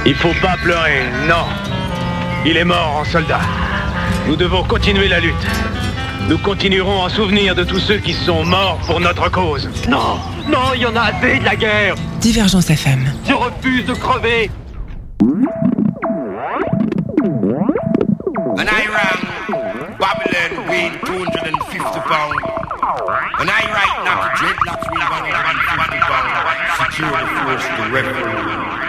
Il faut pas pleurer, non. Il est mort en soldat. Nous devons continuer la lutte. Nous continuerons en souvenir de tous ceux qui sont morts pour notre cause. Non, non, il y en a assez de la guerre. Divergence FM. Je refuse de crever. When I rang Babylon weighing 250 pounds. When I write now, dreadlocks weigh 150 pounds. Secure the force, the referee.